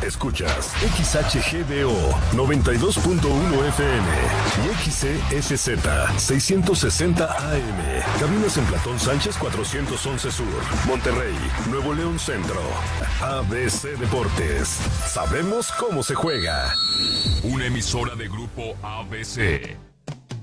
Escuchas XHGDO 92.1 FM y XESZ 660 AM. Cabinas en Platón Sánchez 411 Sur, Monterrey, Nuevo León Centro. ABC Deportes. Sabemos cómo se juega. Una emisora de Grupo ABC.